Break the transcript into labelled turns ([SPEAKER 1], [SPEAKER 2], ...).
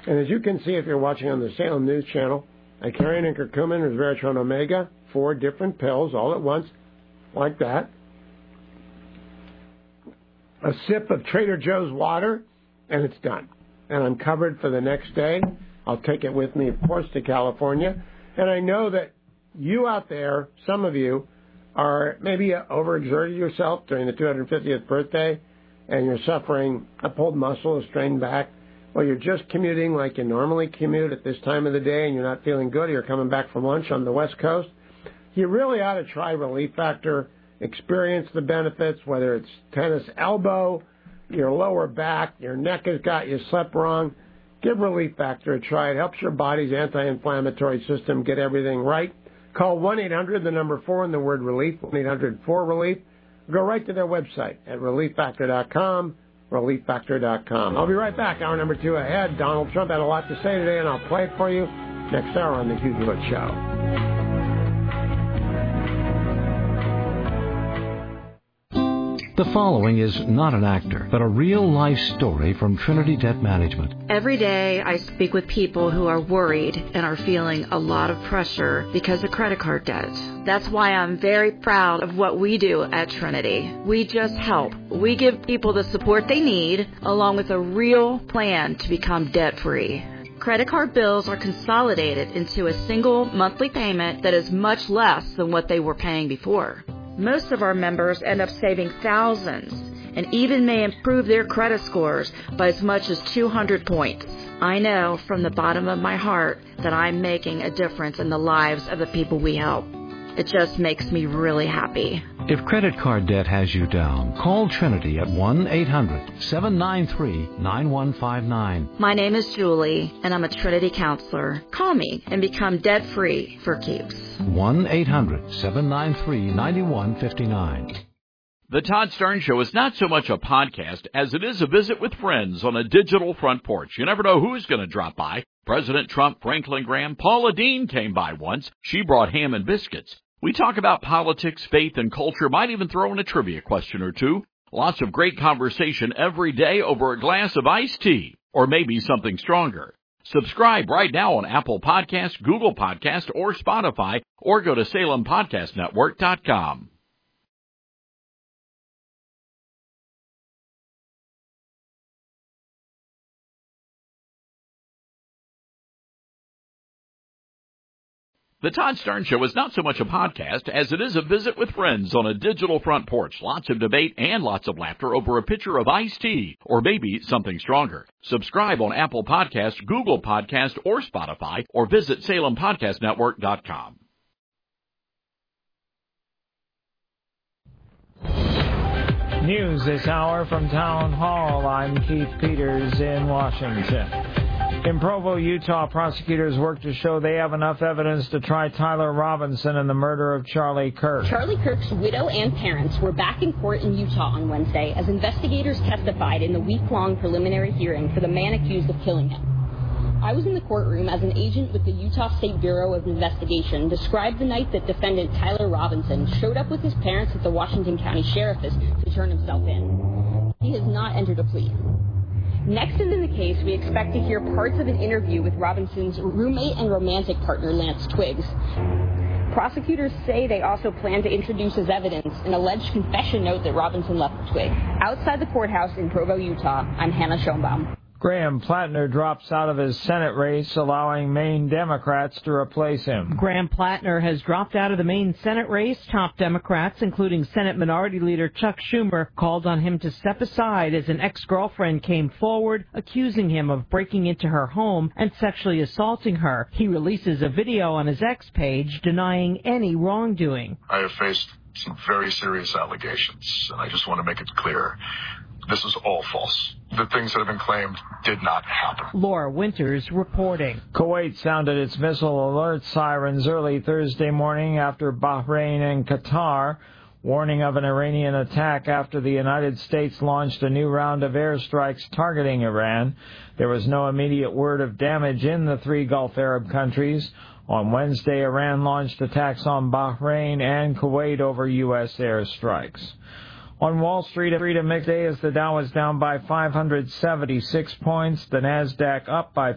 [SPEAKER 1] And as you can see if you're watching on the Salem News Channel, Icarian and curcumin, resveratrol, omega, 4 different pills all at once, like that. A sip of Trader Joe's water, and it's done. And I'm covered for the next day. I'll take it with me, of course, to California. And I know that you out there, some of you, are maybe overexerted yourself during the 250th birthday, and you're suffering a pulled muscle, a strained back, or you're just commuting like you normally commute at this time of the day and you're not feeling good, or you're coming back from lunch on the West Coast, you really ought to try Relief Factor, experience the benefits, whether it's tennis elbow, your lower back, your neck has got you slept wrong. Give Relief Factor a try. It helps your body's anti-inflammatory system get everything right. Call 1-800, the number 4, and the word relief, 1-800-4RELIEF. Go right to their website at relieffactor.com, relieffactor.com. I'll be right back. Hour number 2 ahead. Donald Trump had a lot to say today, and I'll play it for you next hour on The Hugh Hewitt Show.
[SPEAKER 2] The following is not an actor, but a real-life story from Trinity Debt Management.
[SPEAKER 3] Every day I speak with people who are worried and are feeling a lot of pressure because of credit card debt. That's why I'm very proud of what we do at Trinity. We just help. We give people the support they need, along with a real plan to become debt-free. Credit card bills are consolidated into a single monthly payment that is much less than what they were paying before. Most of our members end up saving thousands and even may improve their credit scores by as much as 200 points. I know from the bottom of my heart that I'm making a difference in the lives of the people we help. It just makes me really happy.
[SPEAKER 2] If credit card debt has you down, call Trinity at 1-800-793-9159.
[SPEAKER 3] My name is Julie, and I'm a Trinity counselor. Call me and become debt-free for keeps.
[SPEAKER 2] 1-800-793-9159.
[SPEAKER 4] The Todd Stern Show is not so much a podcast as it is a visit with friends on a digital front porch. You never know who's going to drop by. President Trump, Franklin Graham, Paula Deen came by once. She brought ham and biscuits. We talk about politics, faith, and culture, might even throw in a trivia question or two. Lots of great conversation every day over a glass of iced tea, or maybe something stronger. Subscribe right now on Apple Podcasts, Google Podcasts, or Spotify, or go to SalemPodcastNetwork.com. The Todd Stern Show is not so much a podcast as it is a visit with friends on a digital front porch. Lots of debate and lots of laughter over a pitcher of iced tea, or maybe something stronger. Subscribe on Apple Podcasts, Google Podcasts, or Spotify, or visit SalemPodcastNetwork.com.
[SPEAKER 5] News this hour from Town Hall. I'm Keith Peters in Washington. In Provo, Utah, prosecutors work to show they have enough evidence to try Tyler Robinson in the murder of Charlie Kirk.
[SPEAKER 6] Charlie Kirk's widow and parents were back in court in Utah on Wednesday as investigators testified in the week-long preliminary hearing for the man accused of killing him. I was in the courtroom as an agent with the Utah State Bureau of Investigation described the night that defendant Tyler Robinson showed up with his parents at the Washington County Sheriff's to turn himself in. He has not entered a plea. Next in the case, we expect to hear parts of an interview with Robinson's roommate and romantic partner, Lance Twiggs. Prosecutors say they also plan to introduce as evidence an alleged confession note that Robinson left with Twiggs. Outside the courthouse in Provo, Utah, I'm Hannah Schoenbaum.
[SPEAKER 5] Graham Plattner drops out of his Senate race, allowing Maine Democrats to replace him.
[SPEAKER 7] Graham Plattner has dropped out of the Maine Senate race. Top Democrats, including Senate Minority Leader Chuck Schumer, called on him to step aside as an ex-girlfriend came forward, accusing him of breaking into her home and sexually assaulting her. He releases a video on his X page denying any wrongdoing.
[SPEAKER 8] I have faced some very serious allegations, and I just want to make it clear. This is all false. The things that have been claimed did not happen.
[SPEAKER 7] Laura Winters reporting.
[SPEAKER 5] Kuwait sounded its missile alert sirens early Thursday morning after Bahrain and Qatar, warning of an Iranian attack after the United States launched a new round of airstrikes targeting Iran. There was no immediate word of damage in the three Gulf Arab countries. On Wednesday, Iran launched attacks on Bahrain and Kuwait over U.S. airstrikes. On Wall Street, a mixed day as the Dow was down by 576 points, the Nasdaq up by